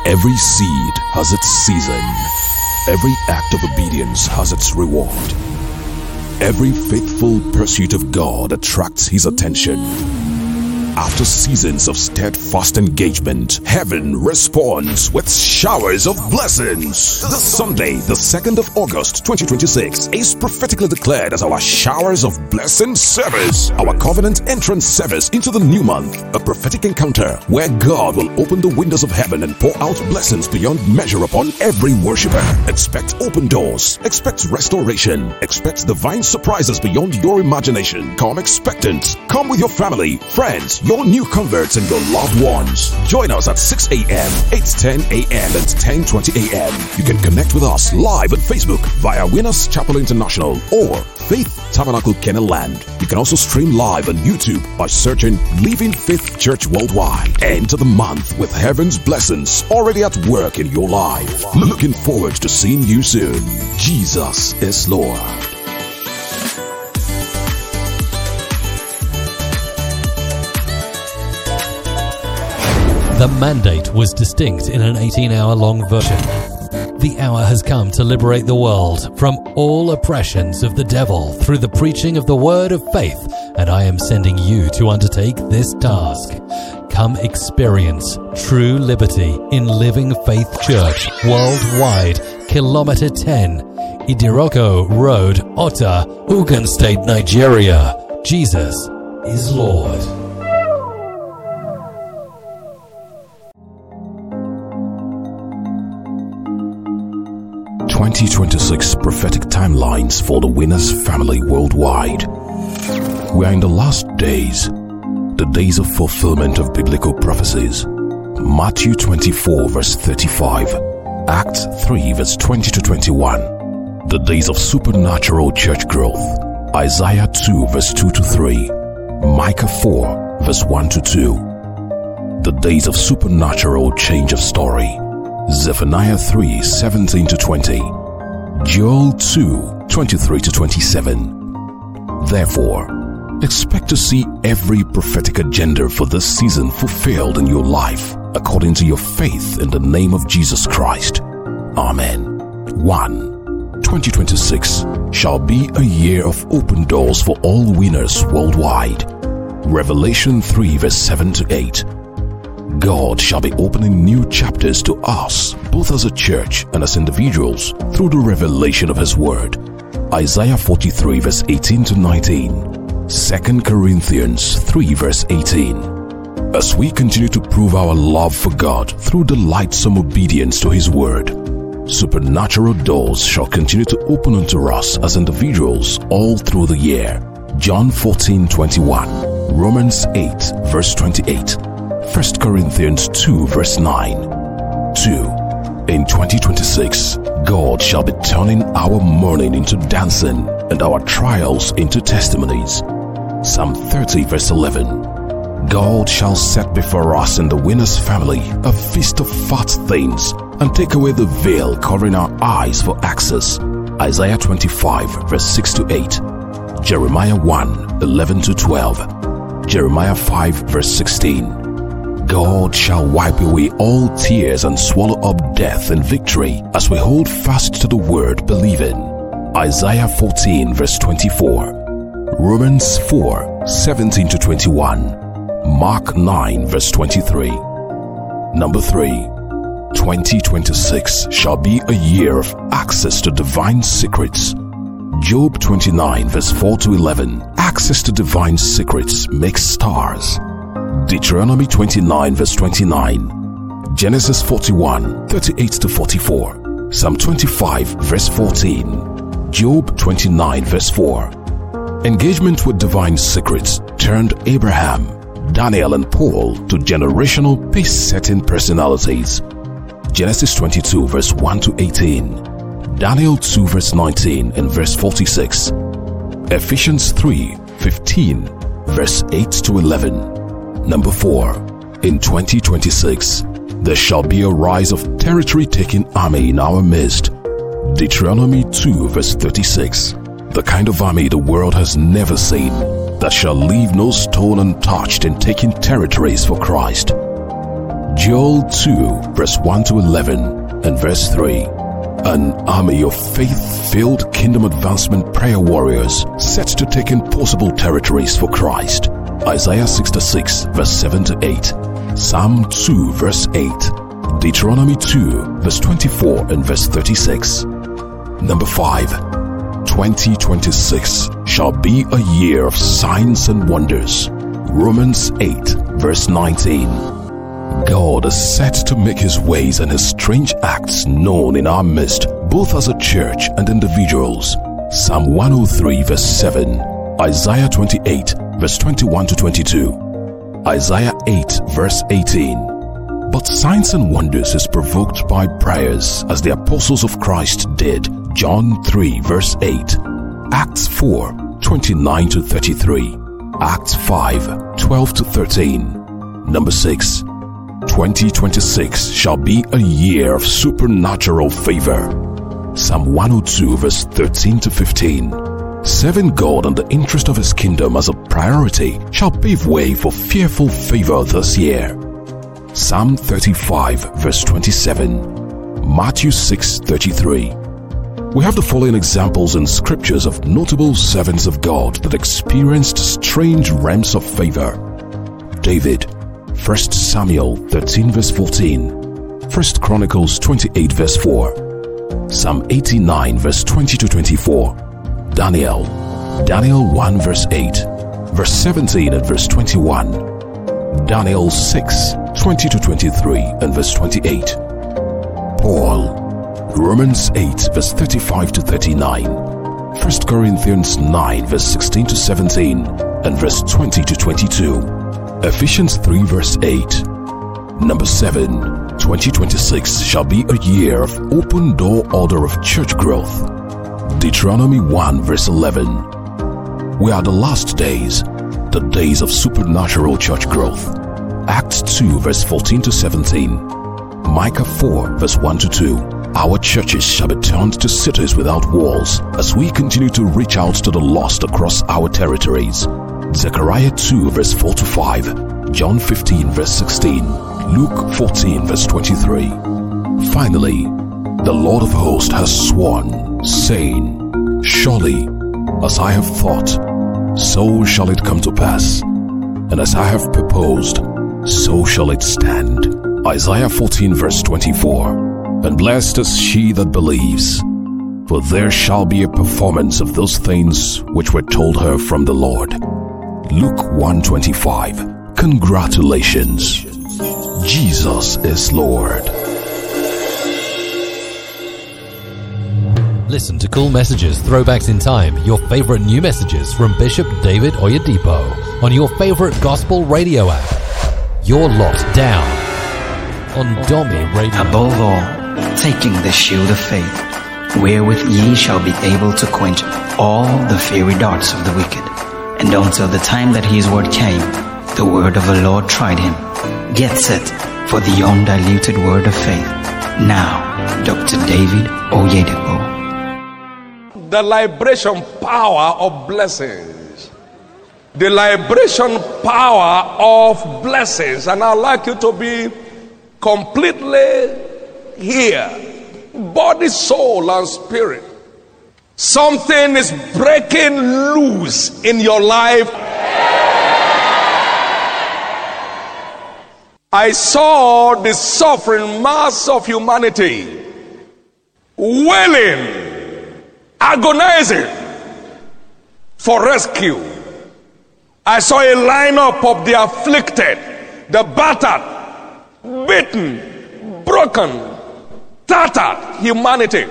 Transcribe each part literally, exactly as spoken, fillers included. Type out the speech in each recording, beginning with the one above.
Every seed has its season. Every act of obedience has its reward. Every faithful pursuit of God attracts His attention. After seasons of steadfast engagement, heaven responds with showers of blessings. This Sunday, the second of August twenty twenty-six, is prophetically declared as our Showers of Blessing service, our covenant entrance service into the new month, a prophetic encounter where God will open the windows of heaven and pour out blessings beyond measure upon every worshiper. Expect open doors, expect restoration, expect divine surprises beyond your imagination. Come expectant. Come with your family, friends, your new converts and your loved ones. Join us at six a m, eight ten a m and ten twenty a m You can connect with us live on Facebook via Winners Chapel International or Faith Tabernacle Kenaland. You can also stream live on YouTube by searching Living Faith Church Worldwide. Enter the month with heaven's blessings already at work in your life. Looking forward to seeing you soon. Jesus is Lord. The mandate was distinct in an eighteen-hour long version. The hour has come to liberate the world from all oppressions of the devil through the preaching of the word of faith, and I am sending you to undertake this task. Come experience true liberty in Living Faith Church Worldwide, Kilometer ten, Idiroko Road, Ota, Ogun State, Nigeria. Jesus is Lord. twenty twenty-six prophetic timelines for the Winners family worldwide. We are in the last days, the days of fulfillment of biblical prophecies. Matthew twenty-four verse thirty-five, Acts three verse twenty to twenty-one. The days of supernatural church growth. Isaiah two verse two to three, Micah four verse one to two. The days of supernatural change of story. Zephaniah three seventeen to twenty, Joel two twenty-three to twenty-seven. Therefore, expect to see every prophetic agenda for this season fulfilled in your life according to your faith in the name of Jesus Christ. Amen. one. twenty twenty-six shall be a year of open doors for all winners worldwide. Revelation three verse seven to eight. God shall be opening new chapters to us, both as a church and as individuals, through the revelation of His Word. Isaiah forty-three verse eighteen to nineteen. Second Corinthians three verse eighteen. As we continue to prove our love for God through delightsome obedience to His Word, supernatural doors shall continue to open unto us as individuals all through the year. John fourteen twenty-one, Romans eight verse twenty-eight. First Corinthians two verse nine. two. In twenty twenty-six, God shall be turning our mourning into dancing and our trials into testimonies. Psalm thirty verse eleven. God shall set before us in the Winners family a feast of fat things and take away the veil covering our eyes for access. Isaiah twenty-five verse six to eight. Jeremiah one eleven to twelve. Jeremiah five verse sixteen. God shall wipe away all tears and swallow up death in victory as we hold fast to the word believing. Isaiah fourteen verse twenty-four. Romans four seventeen to twenty-one. Mark nine verse twenty-three. Number three. twenty twenty-six shall be a year of access to divine secrets. Job twenty-nine verse four to eleven. Access to divine secrets makes stars. Deuteronomy twenty-nine verse twenty-nine. Genesis forty-one thirty-eight to forty-four. Psalm twenty-five verse fourteen. Job twenty-nine verse four. Engagement with divine secrets turned Abraham, Daniel and Paul to generational pace-setting personalities. Genesis twenty-two verse one to eighteen. Daniel two verse nineteen and verse forty-six. Ephesians three fifteen verse eight to eleven. Number four. In twenty twenty-six, there shall be a rise of territory-taking army in our midst. Deuteronomy two verse thirty-six. The kind of army the world has never seen, that shall leave no stone untouched in taking territories for Christ. Joel two, verse one to eleven and verse three. An army of faith-filled kingdom advancement prayer warriors set to take impossible territories for Christ. Isaiah sixty-six, verse seven to eight. Psalm two, verse eight. Deuteronomy two, verse twenty-four and verse thirty-six. Number five. twenty twenty-six shall be a year of signs and wonders. Romans eight, verse nineteen. God is set to make his ways and his strange acts known in our midst, both as a church and individuals. Psalm one oh three, verse seven. Isaiah twenty-eight, verse twenty-one to twenty-two. Isaiah eight, verse eighteen. But signs and wonders is provoked by prayers, as the apostles of Christ did. John three, verse eight. Acts four, twenty-nine to thirty-three. Acts five, twelve to thirteen. Number six. twenty twenty-six shall be a year of supernatural favor. Psalm one oh two, verse thirteen to fifteen. Serving God and the interest of his kingdom as a priority shall pave way for fearful favor this year. Psalm thirty-five, verse twenty-seven. Matthew six, thirty-three. We have the following examples in scriptures of notable servants of God that experienced strange realms of favor. David, First Samuel thirteen, verse fourteen. First Chronicles twenty-eight, verse four. Psalm eighty-nine, verse twenty to twenty-four. Daniel, Daniel one, verse eight. Verse seventeen and verse twenty-one. Daniel six, twenty to twenty-three and verse twenty-eight. Paul, Romans eight, verse thirty-five to thirty-nine. First Corinthians nine, verse sixteen to seventeen and verse twenty to twenty-two. Ephesians three, verse eight. Number seven. twenty twenty-six shall be a year of open door order of church growth. Deuteronomy one, verse eleven. We are the last days, the days of supernatural church growth. Acts two, verse fourteen to seventeen. Micah four, verse one to two. Our churches shall be turned to cities without walls as we continue to reach out to the lost across our territories. Zechariah two, verse four to five. John fifteen, verse sixteen. Luke fourteen, verse twenty-three. Finally, the Lord of hosts has sworn, saying, surely, as I have thought, so shall it come to pass, and as I have proposed, so shall it stand. Isaiah fourteen, verse twenty-four. And blessed is she that believes, for there shall be a performance of those things which were told her from the Lord. Luke one twenty-five. Congratulations. Jesus is Lord. Listen to Cool Messages, Throwbacks in Time, your favorite new messages from Bishop David Oyedepo on your favorite gospel radio app. You're locked down on Domi Radio. Above all, taking the shield of faith, wherewith ye shall be able to quench all the fiery darts of the wicked. And until the time that his word came, the word of the Lord tried him. Get set for the undiluted word of faith. Now, Doctor David Oyedepo. The liberation power of blessings. The liberation power of blessings. And I'd like you to be completely here. Body, soul, and spirit. Something is breaking loose in your life. I saw the suffering mass of humanity wailing, agonizing for rescue. I saw a lineup of the afflicted, the battered, beaten, broken, tattered humanity,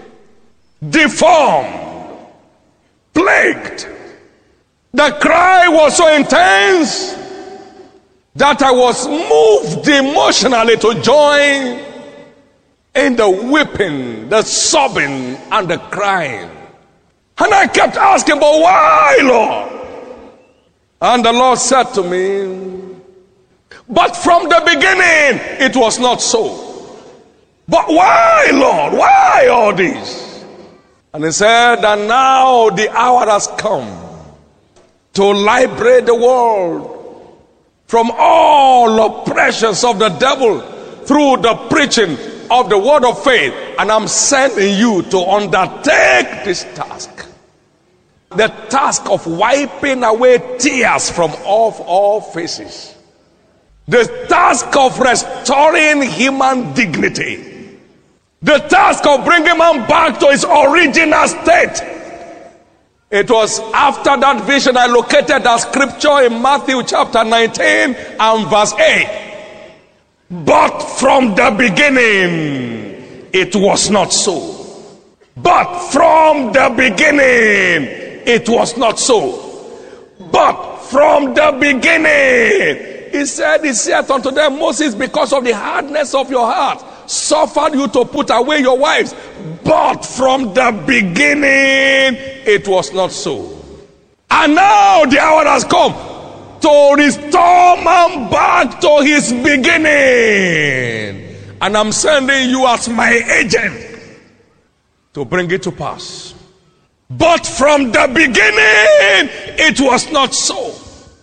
deformed, plagued. The cry was so intense that I was moved emotionally to join in the weeping, the sobbing, and the crying. And I kept asking, but why, Lord? And the Lord said to me, but from the beginning it was not so. But why, Lord? Why all this? And he said, and now the hour has come to liberate the world from all oppressions of the devil through the preaching of the word of faith. And I'm sending you to undertake this task. The task of wiping away tears from off all faces. The task of restoring human dignity. The task of bringing man back to his original state. It was after that vision I located that scripture in Matthew chapter nineteen and verse eight. But from the beginning, it was not so. But from the beginning, it was not so. But from the beginning, he said, he said unto them, Moses, because of the hardness of your heart, suffered you to put away your wives. But from the beginning, it was not so. And now the hour has come to restore man back to his beginning. And I'm sending you as my agent to bring it to pass. But from the beginning, it was not so.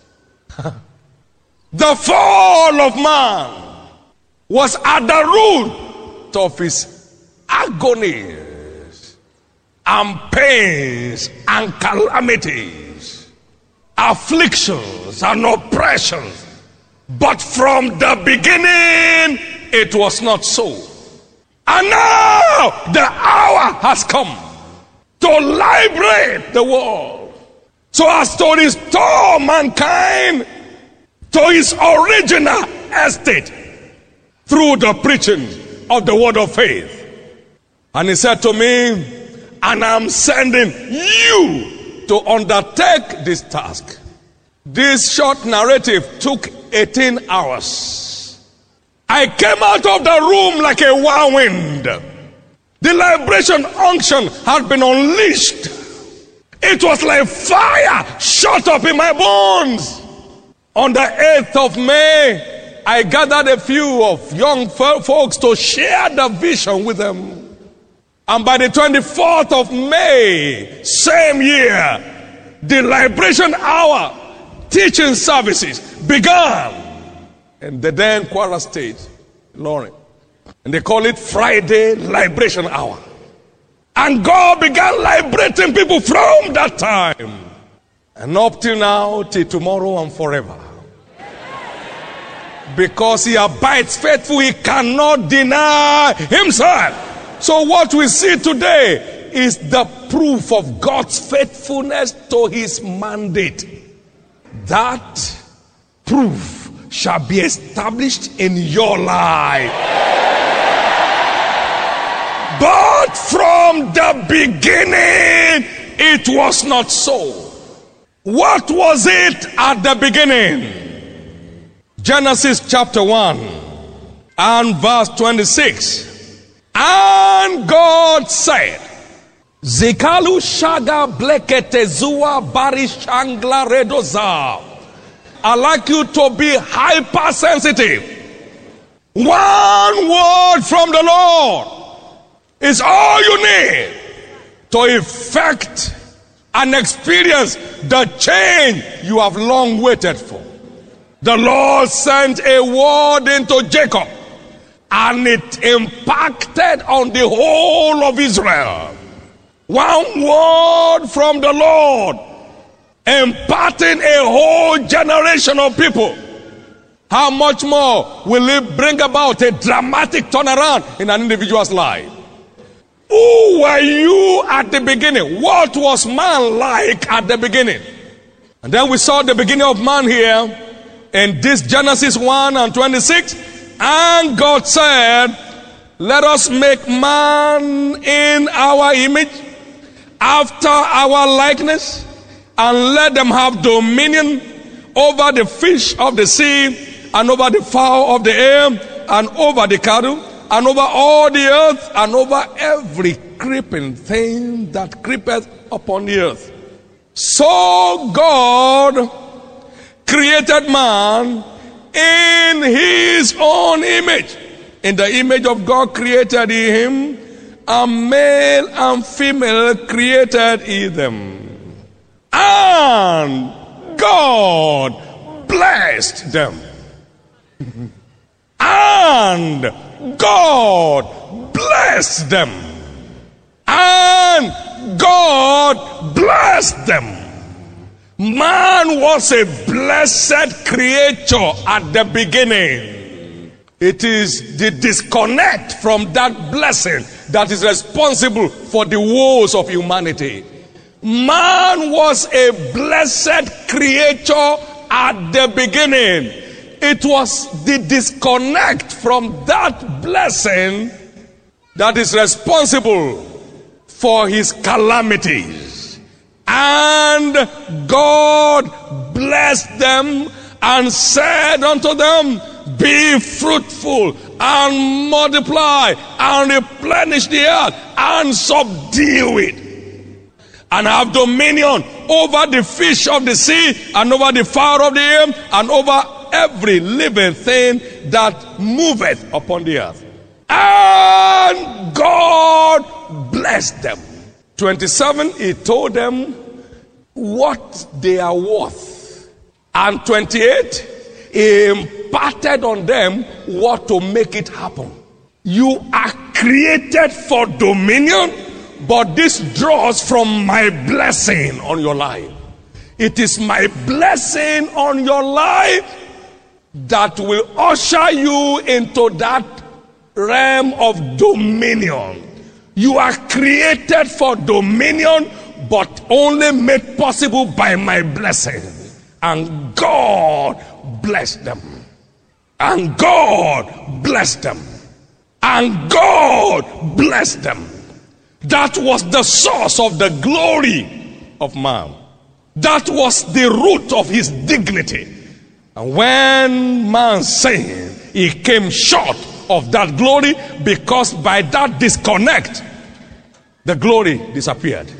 The fall of man was at the root of his agonies and pains and calamities, afflictions and oppressions. But from the beginning, it was not so. And now the hour has come to liberate the world, so as to restore mankind to his original estate through the preaching of the word of faith. And he said to me, and I'm sending you to undertake this task. This short narrative took eighteen hours. I came out of the room like a whirlwind. The liberation unction had been unleashed. It was like fire shot up in my bones. On the eighth of May, I gathered a few of young folks to share the vision with them. And by the twenty-fourth of May, same year, the liberation hour teaching services began in the then Kwara State, Lorraine. And they call it Friday Liberation Hour. And God began liberating people from that time. And up till now, till tomorrow and forever. Because he abides faithful, he cannot deny himself. So what we see today is the proof of God's faithfulness to his mandate. That proof shall be established in your life. But from the beginning, it was not so. What was it at the beginning? Genesis chapter one and verse twenty-six. And God said, Zikalu shaga bleketezua barishangla redoza. I like you to be hypersensitive. One word from the Lord is all you need to effect and experience the change you have long waited for. The Lord sent a word into Jacob, and it impacted on the whole of Israel. One word from the Lord, imparting a whole generation of people. How much more will it bring about a dramatic turnaround in an individual's life? Who were you at the beginning? What was man like at the beginning? And then we saw the beginning of man here in this Genesis one and twenty-six. And God said, let us make man in our image, after our likeness, and let them have dominion over the fish of the sea, and over the fowl of the air, and over the cattle, and over all the earth, and over every creeping thing that creepeth upon the earth. So God created man in his own image. In the image of God created he him, and male and female created he them. And God blessed them. And God blessed them. And God blessed them. Man was a blessed creature at the beginning. It is the disconnect from that blessing that is responsible for the woes of humanity. Man was a blessed creature at the beginning. It was the disconnect from that blessing that is responsible for his calamities. And God blessed them and said unto them, be fruitful and multiply and replenish the earth and subdue it, and have dominion over the fish of the sea and over the fowl of the air and over every living thing that moveth upon the earth. And God blessed them. twenty-seven, he told them what they are worth. And twenty-eight, he imparted on them what to make it happen. You are created for dominion, but this draws from my blessing on your life. It is my blessing on your life that will usher you into that realm of dominion. You are created for dominion, but only made possible by my blessing. And God blessed them. And God blessed them. And God blessed them. That was the source of the glory of man. That was the root of his dignity. And when man sinned, he came short of that glory, because by that disconnect, the glory disappeared.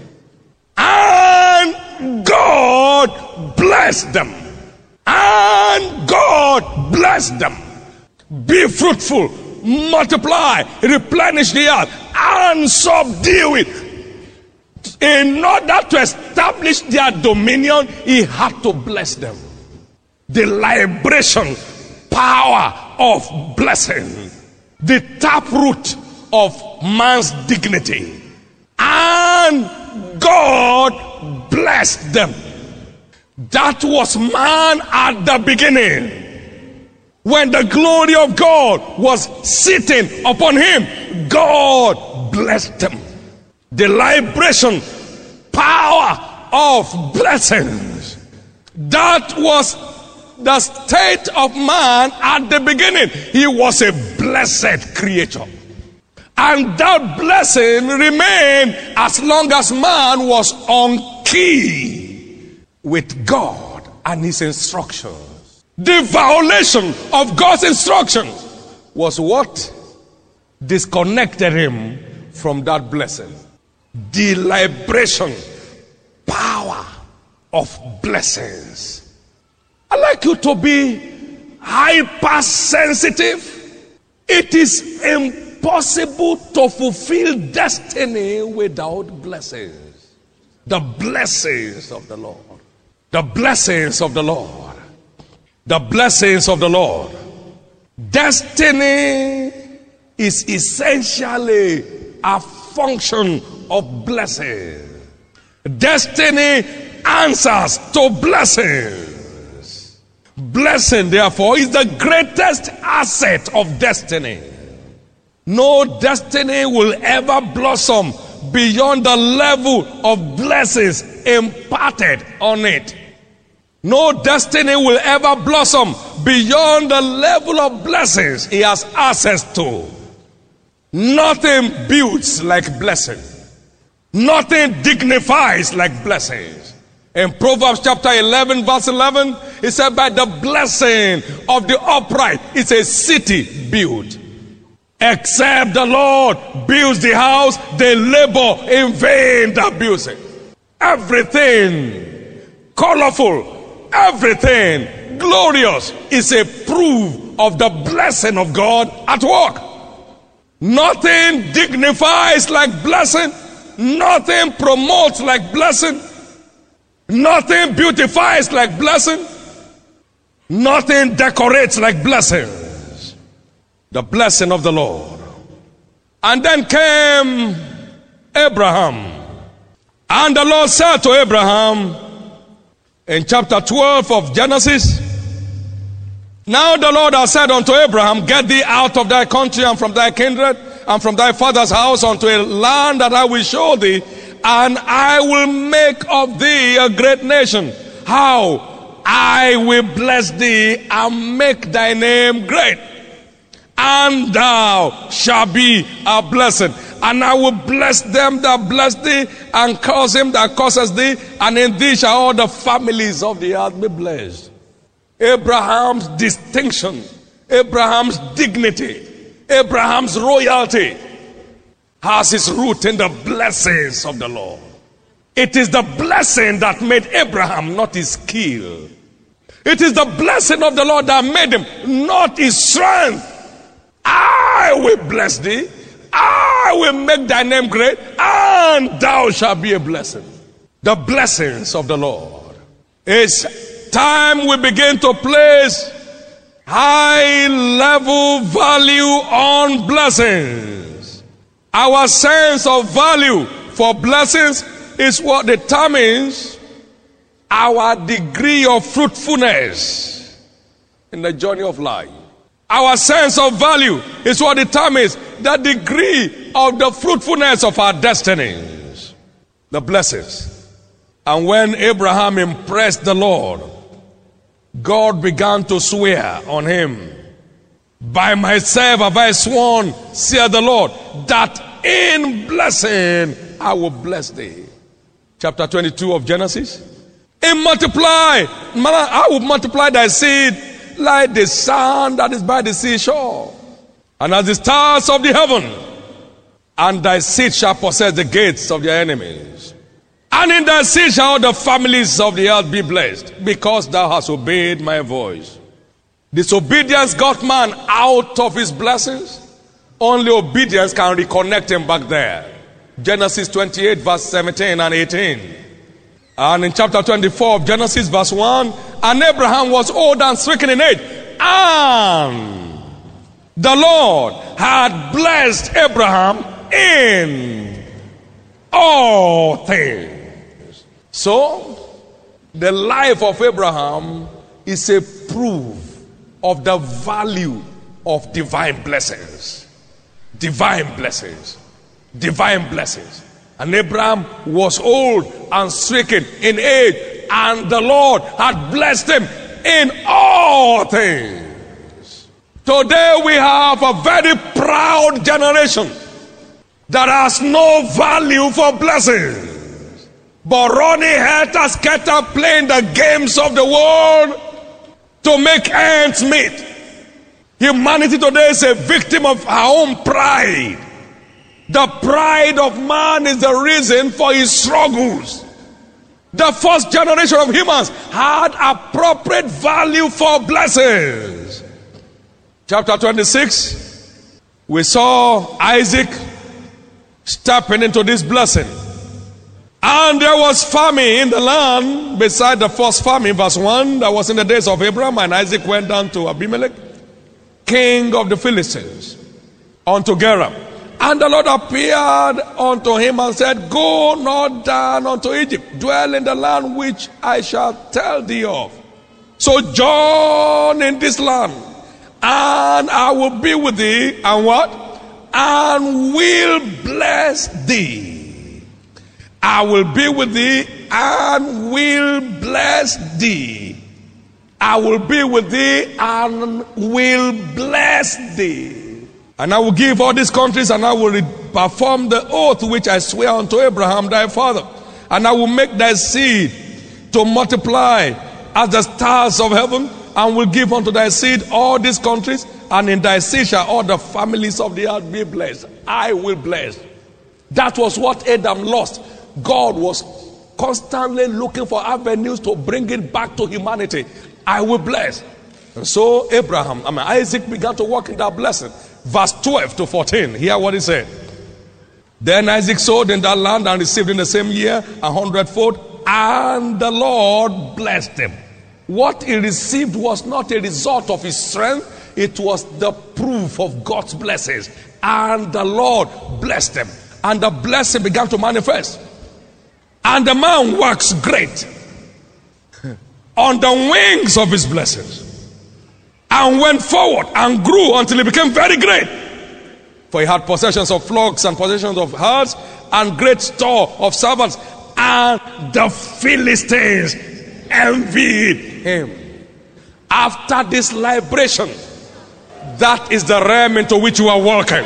And God blessed them. And God blessed them. Be fruitful, multiply, replenish the earth, and subdue it. In order to establish their dominion, he had to bless them. The liberation power of blessing, the taproot of man's dignity. And God blessed them. That was man at the beginning. When the glory of God was sitting upon him, God blessed them. The liberation power of blessings. That was the state of man at the beginning. He was a blessed creature. And that blessing remained as long as man was on key with God and his instructions. The violation of God's instructions was what disconnected him from that blessing. The liberation power of blessings. I'd like you to be hypersensitive. It is impossible to fulfill destiny without blessings. The blessings of the Lord. The blessings of the Lord. The blessings of the Lord. Destiny is essentially a function of blessing. Destiny answers to blessings. Blessing, therefore, is the greatest asset of destiny. No destiny will ever blossom beyond the level of blessings imparted on it. No destiny will ever blossom beyond the level of blessings he has access to. Nothing builds like blessing. Nothing dignifies like blessings. In Proverbs chapter eleven verse eleven, it said, by the blessing of the upright is a city built. Except the Lord builds the house, they labor in vain that builds it. Everything colorful, everything glorious is a proof of the blessing of God at work. Nothing dignifies like blessing. Nothing promotes like blessing. Nothing beautifies like blessing. Nothing decorates like blessings. The blessing of the Lord. And then came Abraham. And the Lord said to Abraham in chapter twelve of Genesis, now the Lord has said unto Abraham, get thee out of thy country and from thy kindred and from thy father's house unto a land that I will show thee, and I will make of thee a great nation. How? I will bless thee and make thy name great, and thou shalt be a blessing. And I will bless them that bless thee, and curse him that curses thee, and in thee shall all the families of the earth be blessed. Abraham's distinction, Abraham's dignity, Abraham's royalty has its root in the blessings of the Lord. It is the blessing that made Abraham, not his skill. It is the blessing of the Lord that made him, not his strength. I will bless thee, I will make thy name great, and thou shalt be a blessing. The blessings of the Lord. It's time we begin to place high level value on blessings. Our sense of value for blessings is what determines our degree of fruitfulness in the journey of life. Our sense of value is what determines the degree of the fruitfulness of our destinies. The blessings. And when Abraham impressed the Lord, God began to swear on him. By myself have I sworn, saith the Lord, that in blessing I will bless thee. Chapter twenty-two of Genesis. In multiply, I will multiply thy seed like the sand that is by the seashore, and as the stars of the heaven, and thy seed shall possess the gates of their enemies. And in thy seed shall all the families of the earth be blessed, because thou hast obeyed my voice. Disobedience got man out of his blessings. Only obedience can reconnect him back there. Genesis twenty-eight verse seventeen and eighteen. And in chapter twenty-four of Genesis verse one, and Abraham was old and stricken in age, and the Lord had blessed Abraham in all things. So, the life of Abraham is a proof of the value of divine blessings. Divine blessings. Divine blessings. And Abraham was old and stricken in age, and the Lord had blessed him in all things. Today we have a very proud generation that has no value for blessings, but running head-to-scatter playing the games of the world to make ends meet. Humanity today is a victim of her own pride. The pride of man is the reason for his struggles. The first generation of humans had appropriate value for blessings. Chapter twenty-six, we saw Isaac stepping into this blessing. And there was famine in the land beside the first famine, verse one, that was in the days of Abraham, and Isaac went down to Abimelech, king of the Philistines, unto Gerar. And the Lord appeared unto him and said, go not down unto Egypt, dwell in the land which I shall tell thee of. Sojourn in this land, and I will be with thee, and what? And will bless thee. I will be with thee, and will bless thee. I will be with thee, and will bless thee. And I will give all these countries, and I will perform the oath which I swear unto Abraham thy father. And I will make thy seed to multiply as the stars of heaven, and will give unto thy seed all these countries, and in thy seed shall all the families of the earth be blessed. I will bless. That was what Adam lost. God was constantly looking for avenues to bring it back to humanity. I will bless. And so Abraham, I mean Isaac began to walk in that blessing. Verse twelve to fourteen, hear what he said. Then Isaac sowed in that land and received in the same year a hundredfold, and the Lord blessed him. What he received was not a result of his strength, it was the proof of God's blessings. And the Lord blessed them, and the blessing began to manifest. And the man works great on the wings of his blessings, and went forward and grew until he became very great. For he had possessions of flocks and possessions of herds and great store of servants. And the Philistines envied him. After this liberation, that is the realm into which you are walking.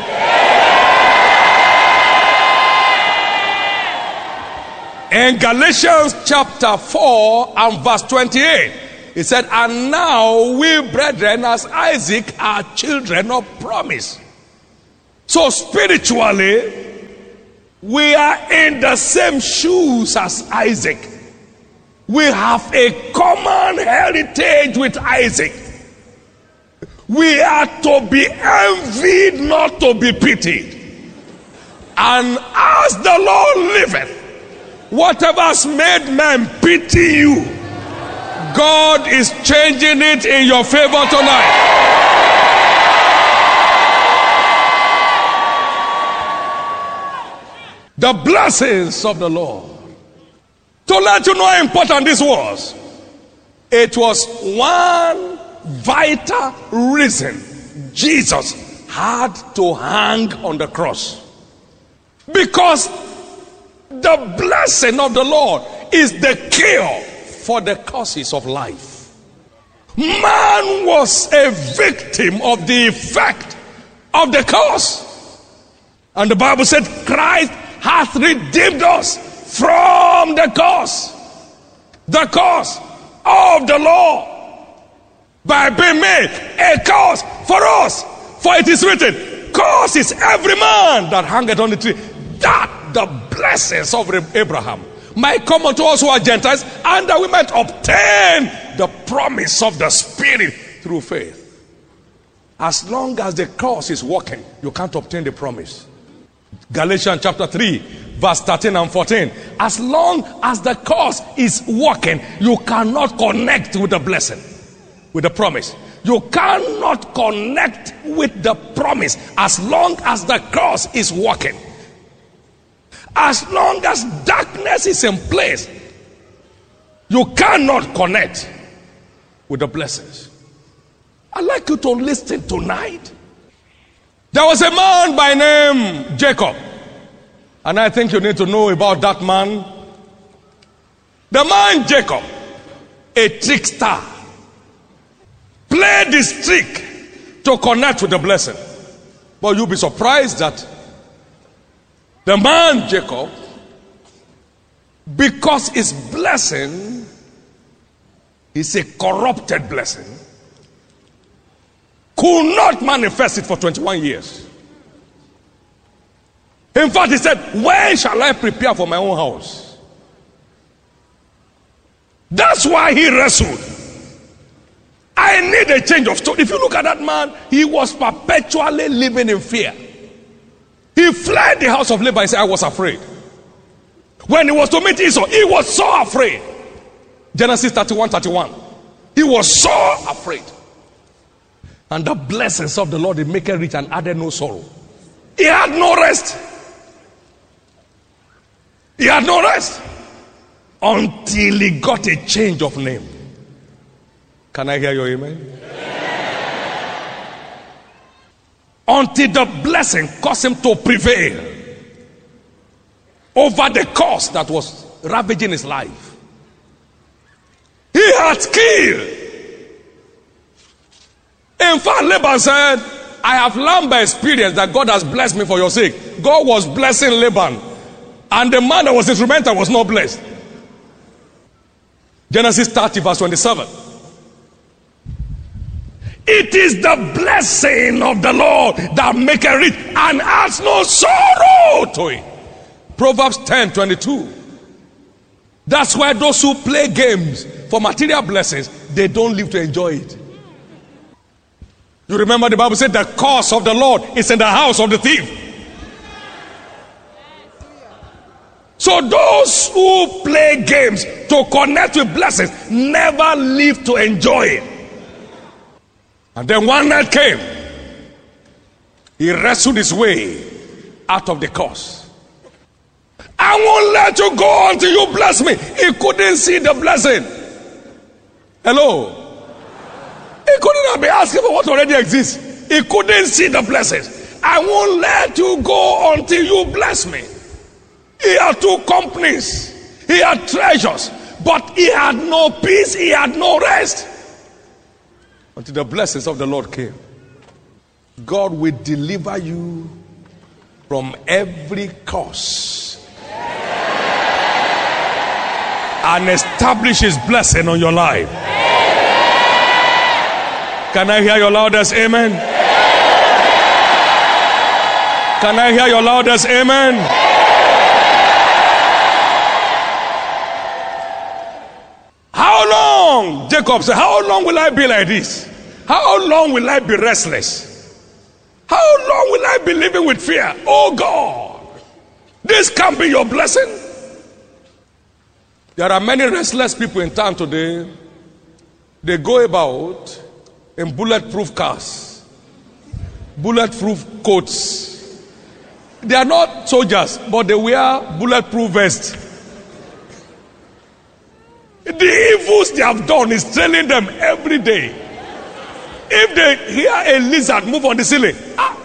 In Galatians chapter four and verse twenty-eight, it said, and now we brethren as Isaac are children of promise. So spiritually, we are in the same shoes as Isaac. We have a common heritage with Isaac. We are to be envied, not to be pitied. And as the Lord liveth, whatever has made men pity you, God is changing it in your favor tonight. The blessings of the Lord. To let you know how important this was, it was one vital reason Jesus had to hang on the cross. Because the blessing of the Lord is the cure for the causes of life. Man was a victim of the effect of the curse. And the Bible said Christ hath redeemed us from the curse. The curse of the law. By being made a curse for us. For it is written, curse is every man that hangeth on the tree. That the blessings of Abraham might come unto us who are Gentiles, and that we might obtain the promise of the Spirit through faith. As long as the curse is working, you can't obtain the promise. Galatians chapter three, verse thirteen and fourteen. As long as the curse is working, you cannot connect with the blessing, with the promise. You cannot connect with the promise as long as the curse is working. As long as darkness is in place, you cannot connect with the blessings. I'd like you to listen tonight. There was a man by name Jacob, and I think you need to know about that man. The man Jacob, a trickster, played this trick to connect with the blessing. But you'll be surprised that the man Jacob, because his blessing is a corrupted blessing, could not manifest it for twenty-one years. In fact, he said, when shall I prepare for my own house? That's why he wrestled. I need a change of story. If you look at that man, he was perpetually living in fear. He fled the house of Laban and said, I was afraid. When he was to meet Esau, he was so afraid. Genesis thirty-one, thirty-one. He was so afraid. And the blessings of the Lord did make him rich and added no sorrow. He had no rest. He had no rest until he got a change of name. Can I hear your amen? Until the blessing caused him to prevail over the curse that was ravaging his life. He had skill. In fact, Laban said, I have learned by experience that God has blessed me for your sake. God was blessing Laban, and the man that was instrumental was not blessed. Genesis thirty verse twenty-seven. It is the blessing of the Lord that maketh rich and adds no sorrow to it. Proverbs ten twenty-two. That's why those who play games for material blessings, they don't live to enjoy it. You remember the Bible said the curse of the Lord is in the house of the thief. So So those who play games to connect with blessings never live to enjoy it. And then one night came. He wrestled his way out of the curse. I won't let you go until you bless me. He couldn't see the blessing. Hello? He couldn't have been asking for what already exists. He couldn't see the blessings. I won't let you go until you bless me. He had two companies. He had treasures. But he had no peace. He had no rest. Until the blessings of the Lord came. God will deliver you from every curse and establish his blessing on your life. Can I hear your loudest amen? Can I hear your loudest amen? How long? Jacob said, how long will I be like this? How long will I be restless? How long will I be living with fear? Oh God, this can't be your blessing. There are many restless people in town today. They go about in bulletproof cars, bulletproof coats. They are not soldiers, but they wear bulletproof vests. The evils they have done is trailing them every day. If they hear a lizard move on the ceiling, ah.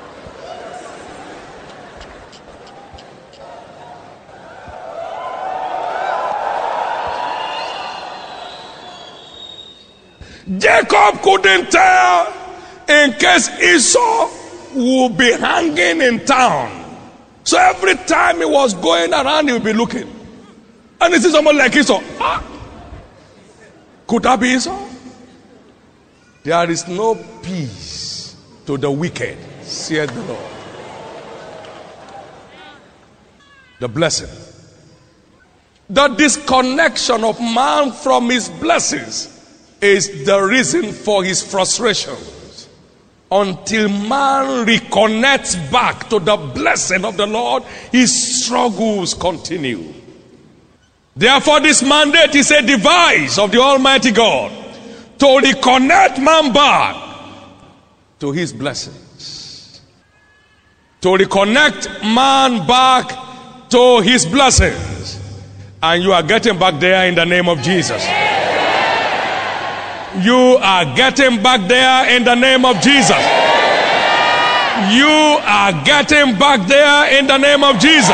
Jacob couldn't tell in case Esau would be hanging in town. So every time he was going around, he would be looking. And he sees someone like Esau. Ah. Could that be Esau? There is no peace to the wicked, saith the Lord. The blessing. The disconnection of man from his blessings is the reason for his frustrations. Until man reconnects back to the blessing of the Lord, his struggles continue. Therefore, this mandate is a device of the Almighty God to reconnect man back to his blessings. To reconnect man back to his blessings. And you are getting back there in the name of Jesus. You are getting back there in the name of Jesus. You are getting back there in the name of Jesus.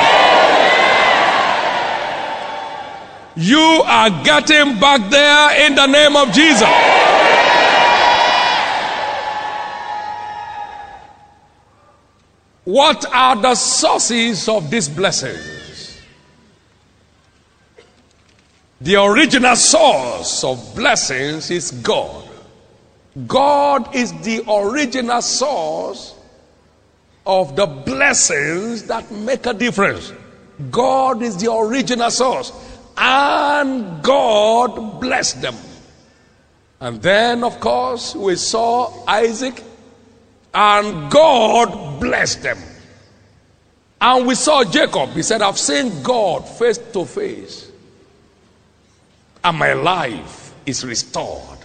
You are getting back there in the name of Jesus. What are the sources of these blessings? The original source of blessings is God. God is the original source of the blessings that make a difference. God is the original source. And God blessed them. And then, of course, we saw Isaac. And God blessed them. And we saw Jacob. He said, I've seen God face to face. And my life is restored.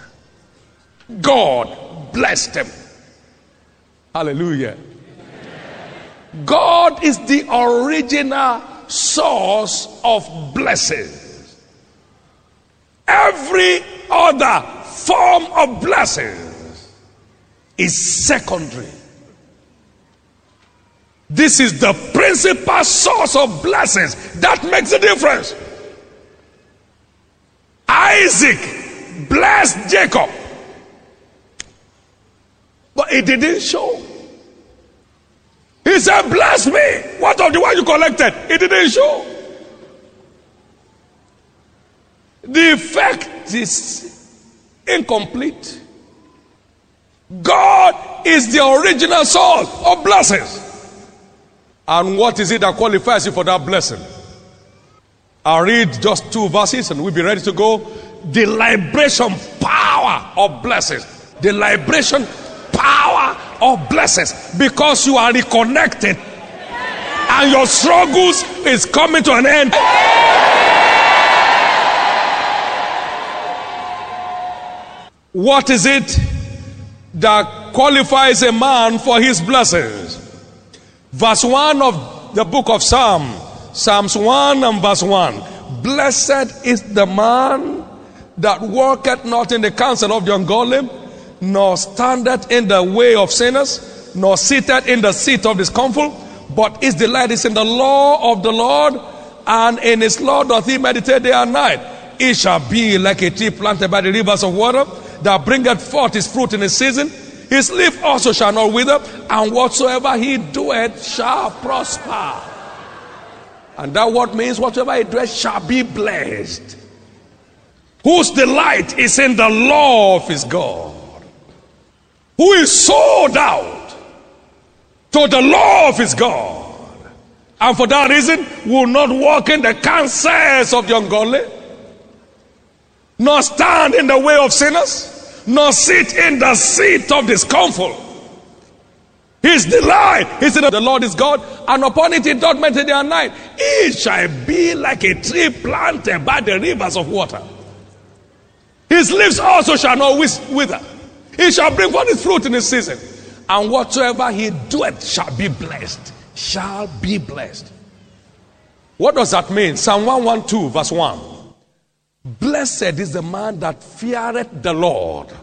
God blessed them. Hallelujah. God is the original source of blessings. Every other form of blessings is secondary. This is the principal source of blessings that makes a difference. Isaac blessed Jacob, but it didn't show. He said, bless me. What of the one you collected? It didn't show. The effect is incomplete. God is the original source of blessings. And what is it that qualifies you for that blessing? I'll read just two verses and we'll be ready to go. The liberation power of blessings. The liberation power of blessings. Because you are reconnected and your struggles is coming to an end. What is it that qualifies a man for his blessings? Verse one of the book of Psalm, Psalms one and verse one. Blessed is the man that walketh not in the counsel of the ungodly, nor standeth in the way of sinners, nor sitteth in the seat of the scornful, but his delight is in the law of the Lord, and in his law doth he meditate day and night. He shall be like a tree planted by the rivers of water, that bringeth forth his fruit in his season. His leaf also shall not wither, and whatsoever he doeth shall prosper. And that word means whatsoever he doeth shall be blessed. Whose delight is in the law of his God. Who is sold out to the law of his God. And for that reason will not walk in the counsels of the ungodly, nor stand in the way of sinners, nor sit in the seat of the scornful. His delight is in the Lord is God, and upon it he doth meditate day and night. He shall be like a tree planted by the rivers of water. His leaves also shall not wither. He shall bring forth his fruit in his season. And whatsoever he doeth shall be blessed. Shall be blessed. What does that mean? Psalm one twelve verse one. Blessed is the man that feareth the Lord.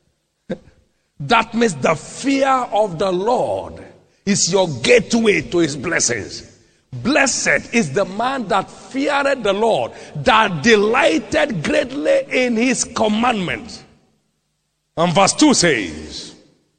That means the fear of the Lord is your gateway to his blessings. Blessed is the man that feareth the Lord, that delighted greatly in his commandments. And verse two says,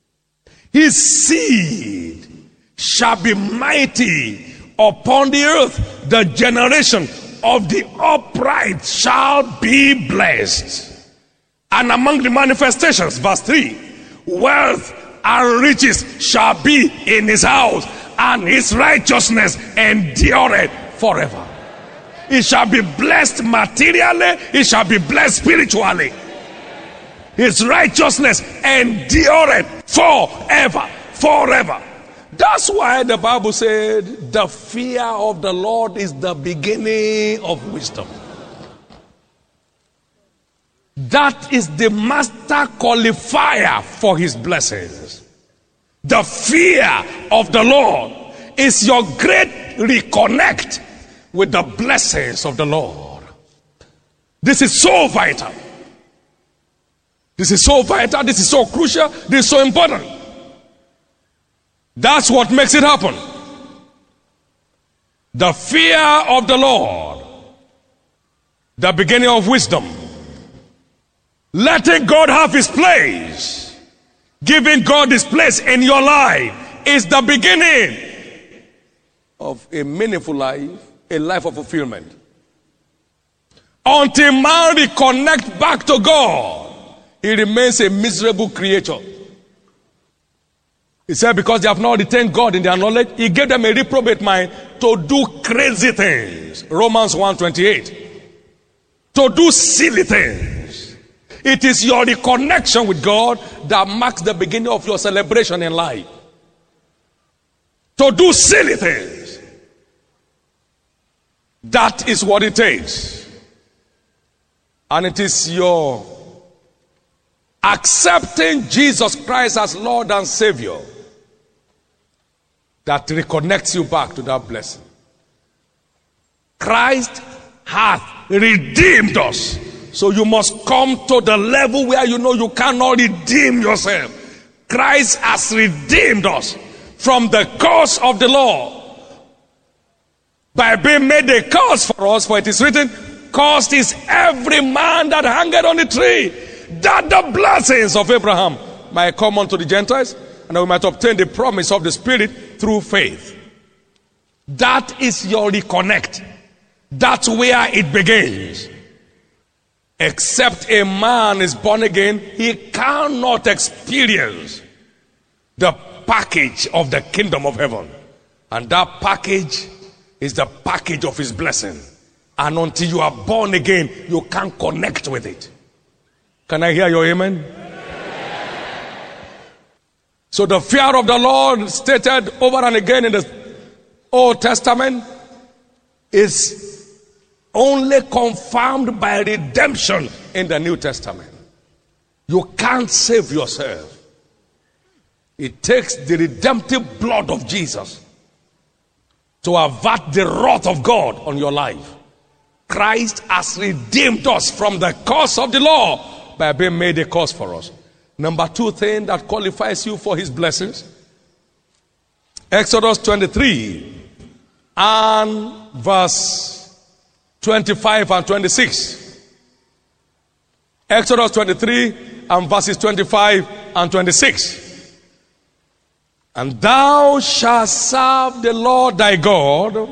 his seed shall be mighty upon the earth. The generation of the upright shall be blessed. And among the manifestations, verse three, wealth and riches shall be in his house, and his righteousness endureth forever. He shall be blessed materially, he shall be blessed spiritually. His righteousness endureth forever, forever. That's why the Bible said the fear of the Lord is the beginning of wisdom. That is the master qualifier for his blessings. The fear of the Lord is your great reconnect with the blessings of the Lord. This is so vital. This is so vital. This is so crucial. This is so important. That's what makes it happen. The fear of the Lord, the beginning of wisdom. Letting God have his place, giving God his place in your life is the beginning of a meaningful life, a life of fulfillment. Until man reconnect back to God, he remains a miserable creature. He said because they have not retained God in their knowledge, he gave them a reprobate mind to do crazy things. Romans one twenty-eight. To do silly things. It is your reconnection with God that marks the beginning of your celebration in life. To do silly things. That is what it takes. And it is your accepting Jesus Christ as Lord and Savior that reconnects you back to that blessing. Christ hath redeemed us. So you must come to the level where you know you cannot redeem yourself. Christ has redeemed us from the curse of the law by being made a curse for us. For it is written, cursed is every man that hangeth on the tree, that the blessings of Abraham might come unto the Gentiles, and that we might obtain the promise of the Spirit through faith. That is your reconnect. That's where it begins. Except a man is born again, he cannot experience the package of the kingdom of heaven. And that package is the package of his blessing. And until you are born again, you can't connect with it. Can I hear your amen? So the fear of the Lord stated over and again in the Old Testament is only confirmed by redemption in the New Testament. You can't save yourself. It takes the redemptive blood of Jesus to avert the wrath of God on your life. Christ has redeemed us from the curse of the law by being made a curse for us. Number two thing that qualifies you for his blessings, Exodus twenty-three and verse twenty-five and twenty-six. Exodus twenty-three and verses twenty-five and twenty-six. And thou shalt serve the Lord thy God,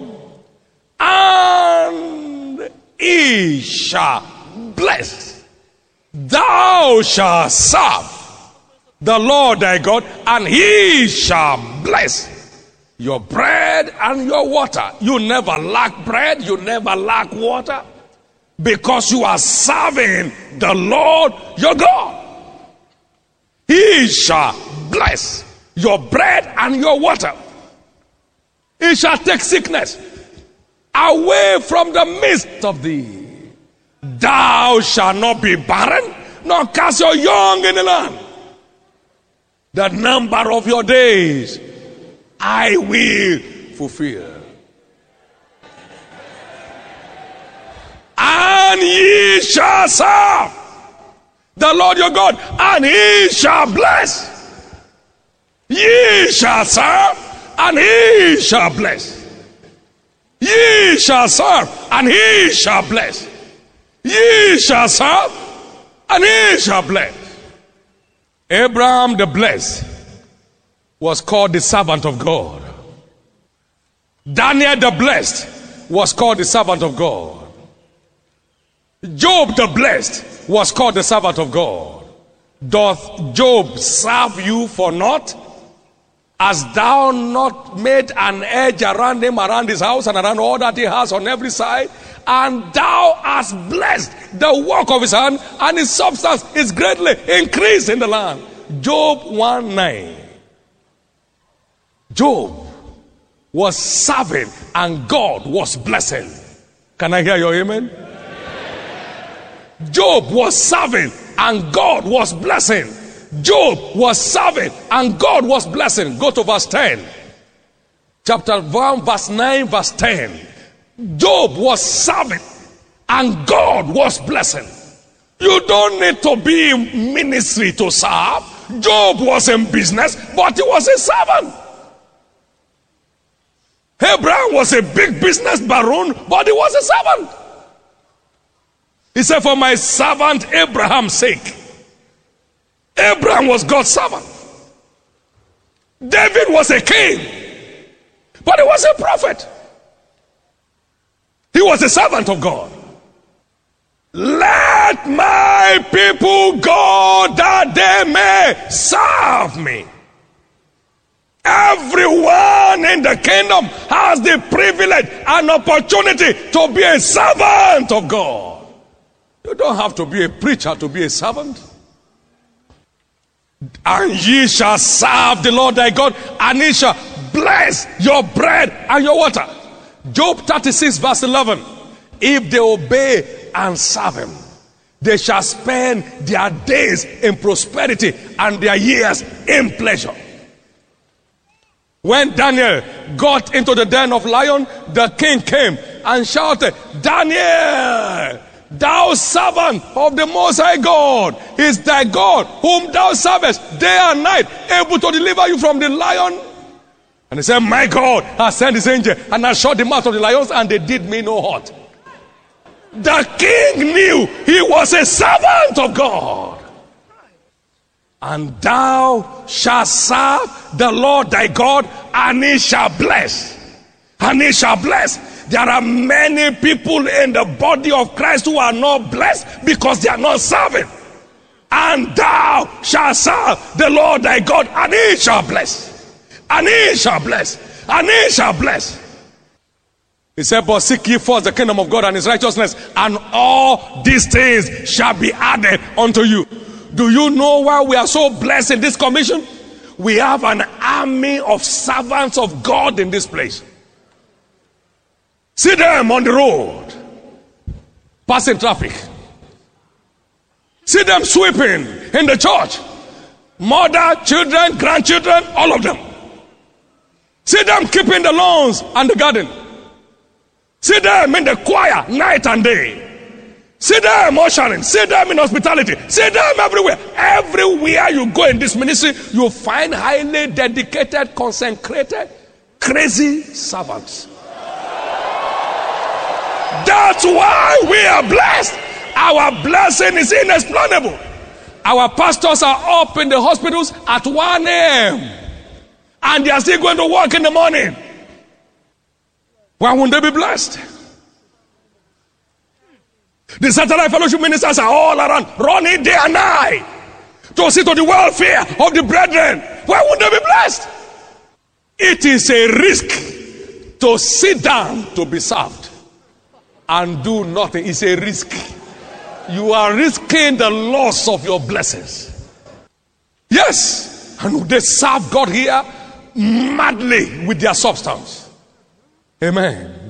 and he shall bless. Thou shalt serve the Lord thy God, and he shall bless your bread and your water. You never lack bread, you never lack water, because you are serving the Lord your God. He shall bless your bread and your water. He shall take sickness away from the midst of thee. Thou shalt not be barren, nor cast your young in the land. The number of your days I will fulfill. And ye shall serve the Lord your God, and he shall bless. Ye shall serve, and he shall bless. Ye shall serve, and he shall bless. Ye shall serve, and he shall bless. Abraham the blessed was called the servant of God. Daniel the blessed was called the servant of God. Job the blessed was called the servant of God. Doth Job serve you for naught? Hast thou not made an edge around him, around his house, and around all that he has on every side? And thou hast blessed the work of his hand, and his substance is greatly increased in the land. Job one nine. Job was serving, and God was blessing. Can I hear your amen? Job was serving, and God was blessing. Job was serving, and God was blessing. Go to verse ten. Chapter one, verse nine, verse ten. Job was serving, and God was blessing. You don't need to be in ministry to serve. Job was in business, but he was a servant. Abraham was a big business baron, but he was a servant. He said, for my servant Abraham's sake. Abraham was God's servant. David was a king, but he was a prophet. He was a servant of God. Let my people go that they may serve me. Everyone in the kingdom has the privilege and opportunity to be a servant of God. You don't have to be a preacher to be a servant. And ye shall serve the Lord thy God, and he shall bless your bread and your water. Job thirty-six verse eleven. If they obey and serve him, they shall spend their days in prosperity and their years in pleasure. When Daniel got into the den of lion, the king came and shouted, Daniel, thou servant of the Most High God, is thy God whom thou servest day and night, able to deliver you from the lion? And he said, my God has sent his angel and has shut the mouth of the lions, and they did me no hurt. The king knew he was a servant of God. And thou shalt serve the Lord thy God, and he shall bless. And he shall bless. There are many people in the body of Christ who are not blessed because they are not serving. And thou shalt serve the Lord thy God, and he shall bless. And he shall bless. And he shall bless. He said, but seek ye first the kingdom of God and his righteousness, and all these things shall be added unto you. Do you know why we are so blessed in this commission? We have an army of servants of God in this place. See them on the road, passing traffic. See them sweeping in the church. Mother, children, grandchildren, all of them. See them keeping the lawns and the garden. See them in the choir night and day. See them ushering. See them in hospitality. See them everywhere. Everywhere you go in this ministry, you find highly dedicated, consecrated, crazy servants. That's why we are blessed. Our blessing is inexplainable. Our pastors are up in the hospitals at one a.m. and they are still going to work in the morning. Why won't they be blessed? The satellite fellowship ministers are all around, running day and night to see to the welfare of the brethren. Why won't they be blessed? It is a risk to sit down to be served and do nothing. It's a risk. You are risking the loss of your blessings. Yes, and they serve God here madly with their substance. Amen.